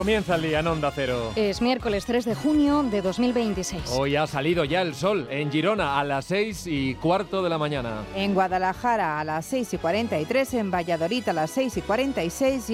Comienza el día en Onda Cero. Es miércoles 3 de junio de 2026. Hoy ha salido ya el sol en Girona a las 6:15 de la mañana. En Guadalajara a las 6:43, en Valladolid a las 6:46